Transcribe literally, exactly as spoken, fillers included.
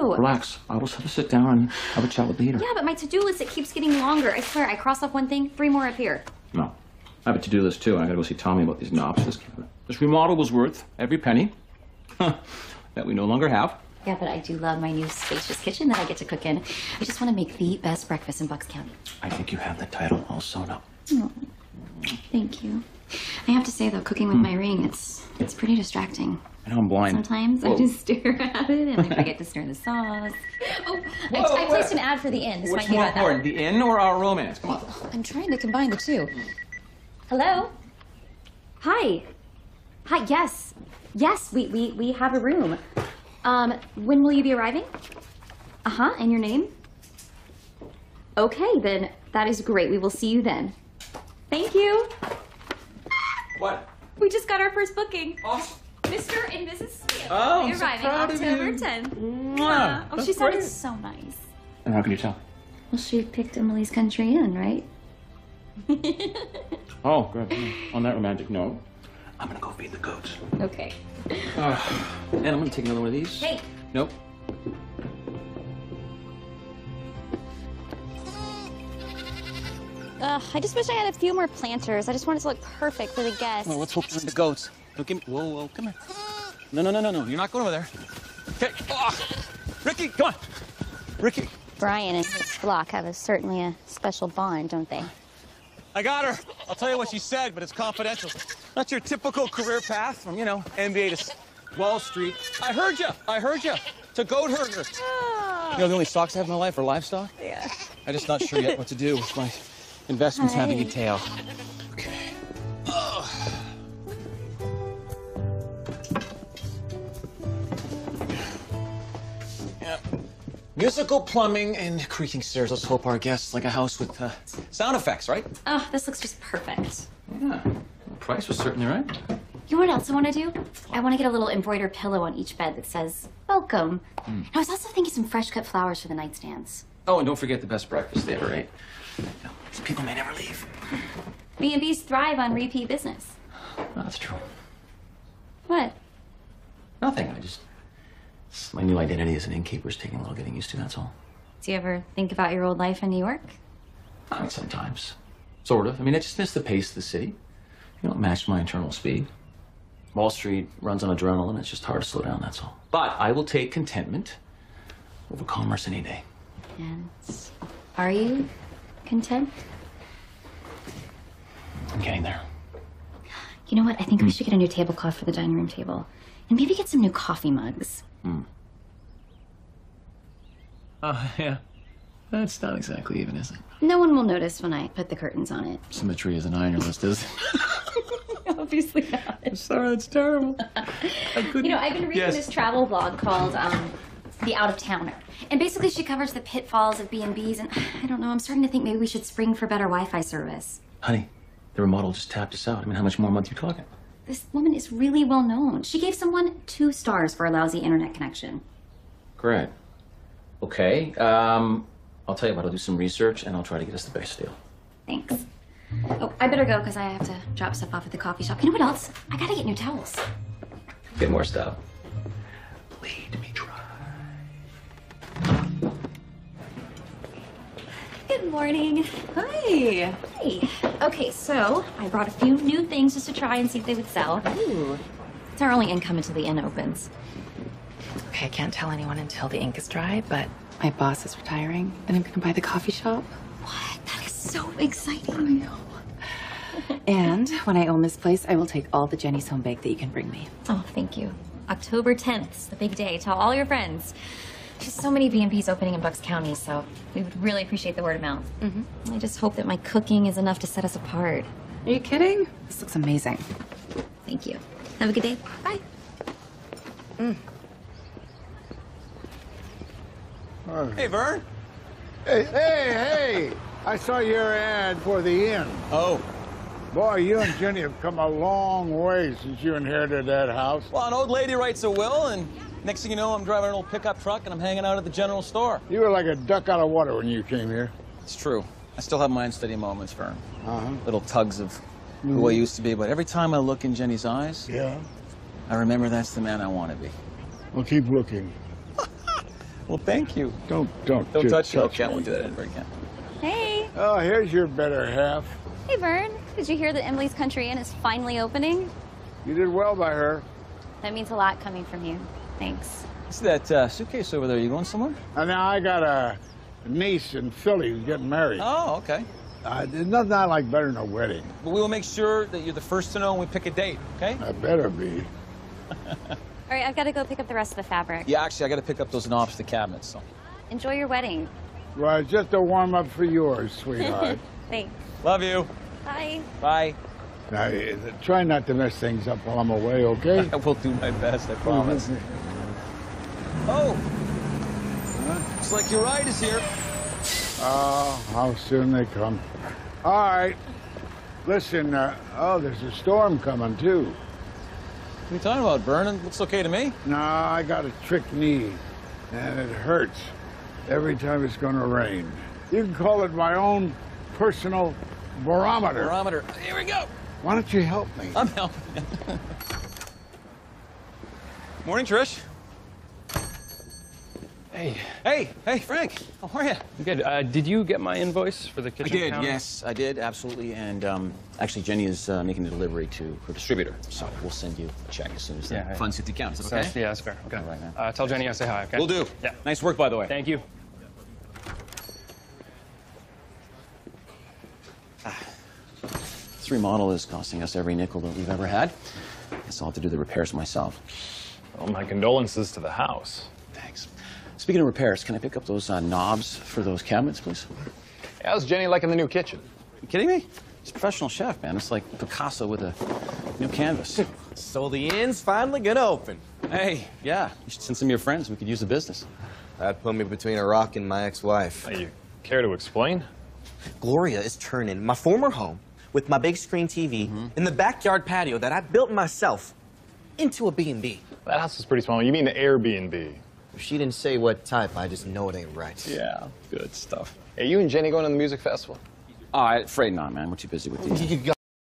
do? Relax. I will set a sit down and have a chat with the heater. Yeah, but my to-do list, it keeps getting longer. I swear, I cross off one thing, three more up here. No. I have a to-do list, too, and I gotta go see Tommy about these knobs. This, this remodel was worth every penny that we no longer have. Yeah, but I do love my new spacious kitchen that I get to cook in. I just want to make the best breakfast in Bucks County. I think you have the title all sewn up. Oh, thank you. I have to say, though, cooking with hmm. my ring, it's it's pretty distracting. I know I'm blind. Sometimes Whoa. I just stare at it and I forget to stir the sauce. Oh, whoa, I, I placed an ad for the inn. This What's might be more about important, that. the inn or our romance? Come on. I'm trying to combine the two. Hello? Hi. Hi, yes. Yes, we, we, we have a room. Um, when will you be arriving? Uh-huh, and your name? Okay, then that is great. We will see you then. Thank you. What? We just got our first booking. Awesome. Mister and Missus Smith. Oh, They're I'm so arriving proud of October you. tenth. Mwah. Yeah. Oh, That's she sounded great. so nice. And how can you tell? Well, she picked Emily's Country Inn, right? Oh, good. On that romantic note, I'm gonna go feed the goats. Okay. Uh, and I'm gonna take another one of these. Hey. Nope. Uh, I just wish I had a few more planters. I just want it to look perfect for the guests. Well, let's hope for the goats. Don't give me. Whoa, whoa, come here. No, no, no, no, no. You're not going over there. Okay. Oh. Ricky, come on. Ricky. Brian and his flock have a, certainly a special bond, don't they? I got her. I'll tell you what she said, but it's confidential. Not your typical career path from, you know, N B A to Wall Street. I heard you. I heard you. To goat herder. Oh. You know, the only stocks I have in my life are livestock. Yeah. I'm just not sure yet what to do with my investments Hi. having a tail. Okay. Oh. Yeah. Musical plumbing and creaking stairs. Let's hope our guests like a house with uh, sound effects, right? Oh, this looks just perfect. Yeah. The price was certainly right. You know what else I want to do? I want to get a little embroidered pillow on each bed that says, welcome. Mm. And I was also thinking some fresh cut flowers for the nightstands. Oh, and don't forget the best breakfast they ever ate. These people may never leave. B and Bs thrive on repeat business. Well, that's true. What? Nothing. I just... It's my new identity as an innkeeper is taking a little getting used to, that's all. Do you ever think about your old life in New York? I mean, sometimes. Sort of. I mean, I just miss the pace of the city. You know, it matched my internal speed. Wall Street runs on adrenaline. It's just hard to slow down, that's all. But I will take contentment over commerce any day. And are you content? I'm getting there. You know what? I think mm. we should get a new tablecloth for the dining room table. And maybe get some new coffee mugs. Hmm. Oh, yeah. That's not exactly even, is it? No one will notice when I put the curtains on it. Symmetry isn't on your list, is it? Obviously not. I'm sorry, that's terrible. I couldn't... You know, I've been reading yes. this travel blog called um, The Out-of-Towner. And basically she covers the pitfalls of B and Bs, and I don't know, I'm starting to think maybe we should spring for better Wi-Fi service. Honey, the remodel just tapped us out. I mean, how much more a month are you talking? This woman is really well known. She gave someone two stars for a lousy internet connection. Great. Okay, um, I'll tell you what, I'll do some research and I'll try to get us the best deal. Thanks. Oh, I better go because I have to drop stuff off at the coffee shop. You know what else? I gotta get new towels. Get more stuff. Lead me try. Good morning. Hi. Hey. Okay, so I brought a few new things just to try and see if they would sell. Ooh. It's our only income until the inn opens. Okay, I can't tell anyone until the ink is dry, but my boss is retiring, and I'm gonna buy the coffee shop. What? That is so exciting. I know. And when I own this place, I will take all the Jenny's Home Bake that you can bring me. Oh, thank you. October tenth is the big day. Tell all your friends. There's so many B and Bs opening in Bucks County, so we would really appreciate the word of mouth. Mm-hmm. I just hope that my cooking is enough to set us apart. Are you kidding? This looks amazing. Thank you. Have a good day. Bye. Mm. Hey, Vern. Hey, hey, hey! I saw your ad for the inn. Oh. Boy, you and Jenny have come a long way since you inherited that house. Well, an old lady writes a will, and next thing you know, I'm driving an old pickup truck and I'm hanging out at the general store. You were like a duck out of water when you came here. It's true. I still have my unsteady moments, Vern. Uh-huh. Little tugs of Mm-hmm. who I used to be, but every time I look in Jenny's eyes, yeah, I remember that's the man I want to be. Well, keep looking. Well, thank you. Don't, don't, Don't do- touch me. touch Okay, I me. won't do that ever again. Hey. Oh, here's your better half. Hey, Vern. Did you hear that Emily's Country Inn is finally opening? You did well by her. That means a lot coming from you. Thanks. See that uh, suitcase over there? You going somewhere? And now I got a niece in Philly who's getting married. Oh, okay. Uh, there's nothing I like better than a wedding. But we will make sure that you're the first to know when we pick a date, okay? I better be. All right, I've got to go pick up the rest of the fabric. Yeah, actually, I got to pick up those knobs to the cabinets, so. Enjoy your wedding. Well, it's just a warm-up for yours, sweetheart. Thanks. Love you. Bye. Bye. Now, uh, try not to mess things up while I'm away, okay? I will do my best, I promise. Oh! Looks like your ride is here. Oh, how soon they come. All right. Listen, uh, oh, there's a storm coming, too. What are you talking about, Vernon? Looks okay to me. No, I got a trick knee, and it hurts every time it's going to rain. You can call it my own personal barometer. Barometer. Here we go. Why don't you help me? I'm helping. Morning, Trish. Hey, Hey, hey, Frank. How are you? good. Uh, did you get my invoice for the I kitchen did, counter? yes, I did, absolutely. And um, actually, Jenny is uh, making the delivery to her distributor, so we'll send you a check as soon as the Yeah, yeah. funds hit the account. Is that So, okay? yeah, that's fair. Okay. All right, man. Uh, tell Jenny I say hi, okay? We'll do. Yeah. Nice work, by the way. Thank you. This remodel is costing us every nickel that we've ever had. Guess I'll have to do the repairs myself. Well, my condolences to the house. Thanks. Speaking of repairs, can I pick up those uh, knobs for those cabinets, please? How's Jenny liking the new kitchen? You kidding me? He's a professional chef, man. It's like Picasso with a new canvas. So the inn's finally gonna open. Hey, yeah, you should send some of your friends. We could use the business. That put me between a rock and my ex-wife. Hey, you care to explain? Gloria is turning my former home with my big screen T V in the backyard patio that I built myself into a B and B. That house is pretty small. You mean the Airbnb? She didn't say what type, I just know it ain't right. Yeah, good stuff. Hey, you and Jenny going to the music festival? Oh, I'm afraid not, man. We're too busy with these. You